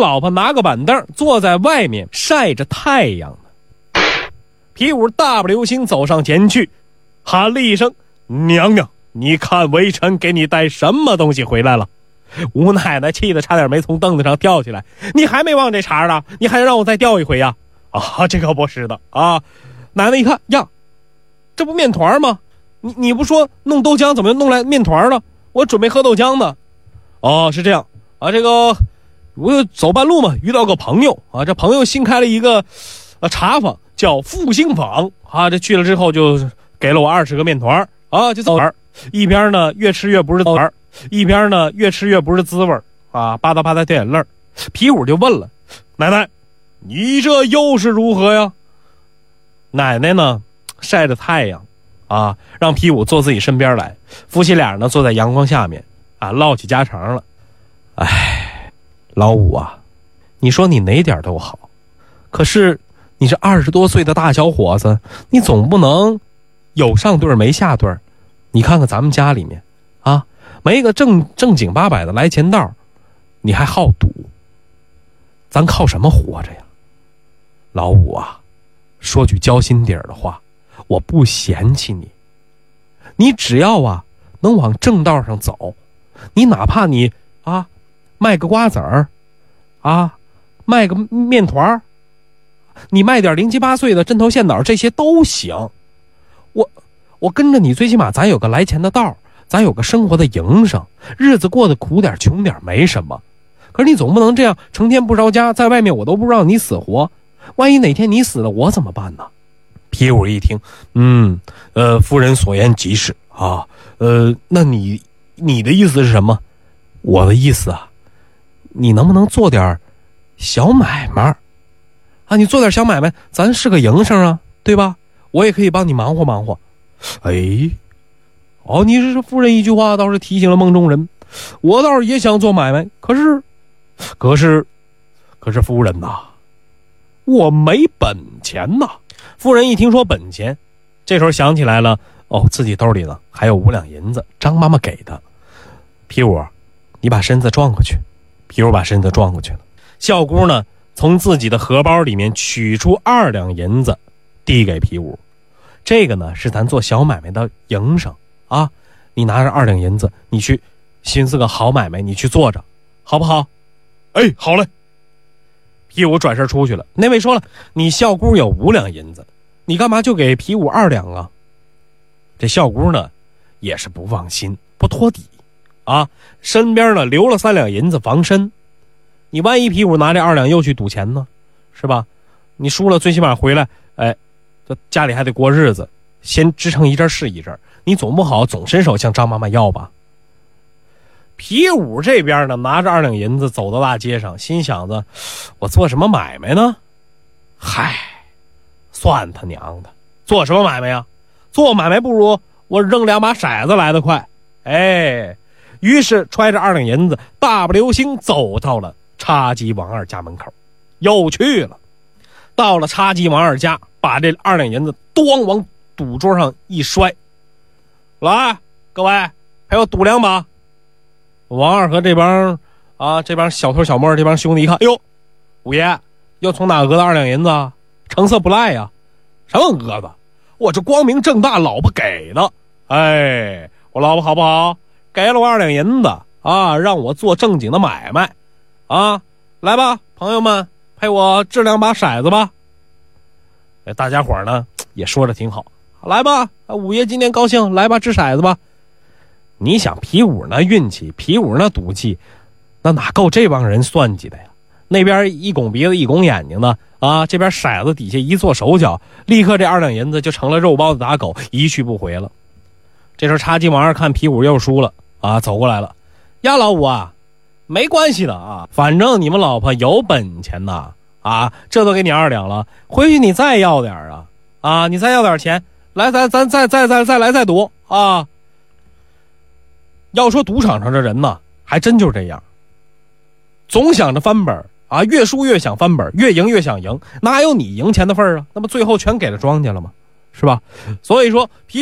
老婆拿个板凳坐在外面晒着太阳呢。皮五大不流星走上前去，喊了一声：“娘娘，你看微臣给你带什么东西回来了？”吴奶奶气得差点没从凳子上跳起来：“你还没忘这茬呢？你还让我再吊一回呀？”“啊，这可不是的啊！”奶奶一看呀，这不面团吗？你不说弄豆浆，怎么又弄来面团了？我准备喝豆浆呢。哦，是这样啊，这个我就走半路嘛，遇到个朋友啊，这朋友新开了一个茶坊，叫复兴坊啊。这去了之后就给了我20个面团啊，就走玩，一边呢越吃越不是玩，一边呢越吃越不是滋味啊，吧嗒吧嗒掉眼泪。皮五就问了：“奶奶，你这又是如何呀？”奶奶呢晒着太阳啊，让皮五坐自己身边来，夫妻俩呢坐在阳光下面啊，唠起家常了。哎，老五啊，你说你哪点都好，可是你这20多岁的大小伙子，你总不能有上对没下对。你看看咱们家里面啊，没个正经八百的来钱道，你还好赌，咱靠什么活着呀？老五啊，说句交心底儿的话，我不嫌弃你，你只要啊能往正道上走，你哪怕你啊卖个瓜子儿啊，卖个面团，你卖点0、7、8岁的针头线脑，这些都行。我跟着你，最起码咱有个来钱的道，咱有个生活的营生，日子过得苦点穷点没什么。可是你总不能这样成天不着家，在外面我都不知道你死活，万一哪天你死了我怎么办呢？皮五一听，夫人所言极是啊，那你的意思是什么？我的意思啊，你能不能做点小买卖啊？你做点小买卖，咱是个营生啊，对吧？我也可以帮你忙活忙活。哎，哦，你这夫人一句话倒是提醒了梦中人，我倒是也想做买卖，可是夫人呐，我没本钱呐。夫人一听说本钱，这时候想起来了，哦，自己兜里呢还有5两银子，张妈妈给的。皮五，你把身子转过去。皮五把身子转过去了。孝姑呢，从自己的荷包里面取出2两银子，递给皮五。这个呢是咱做小买卖的营生啊，你拿着2两银子，你去寻思个好买卖，你去做着，好不好？哎，好嘞。皮五转身出去了。那位说了，你孝姑有5两银子，你干嘛就给皮五2两啊？这孝姑呢也是不放心，不托底啊，身边呢留了3两银子防身。你万一皮五拿这2两又去赌钱呢，是吧？你输了最起码回来，哎，这家里还得过日子，先支撑一阵是一阵，你总不好总伸手向张妈妈要吧。皮五这边呢拿着2两银子走到大街上，心想着我做什么买卖呢？嗨，算他娘的，做什么买卖呀？做买卖不如我扔2把骰子来得快。哎，于是揣着2两银子大不流星走到了叉鸡王二家门口，又去了。到了叉鸡王二家，把这2两银子咣往赌桌上一摔，来，各位陪我赌2把。王二和这帮小偷小摸这帮兄弟一看，哎呦，五爷又从哪讹的2两银子啊？成色不赖呀。什么讹的？我这光明正大老婆给的。哎，我老婆好不好？给了我2两银子啊，让我做正经的买卖啊。来吧，朋友们，陪我掷2把骰子吧。大家伙呢也说着挺好，来吧，五爷今天高兴，来吧，掷骰子吧。你想皮五那运气，皮五那赌气，那哪够这帮人算计的呀？那边一拱鼻子一拱眼睛的啊，这边骰子底下一做手脚，立刻这2两银子就成了肉包子打狗，一去不回了。这时候叉鸡王二看皮五又输了啊，走过来了，呀老五啊，没关系的啊，反正你们老婆有本钱呐啊，这都给你2两了，回去你再要点啊，你再要点钱，来咱再来再赌啊。要说赌场上这人呢，还真就是这样，总想着翻本啊，越输越想翻本，越赢越想赢，哪有你赢钱的份儿啊？那么最后全给了庄家了吗？是吧？所以说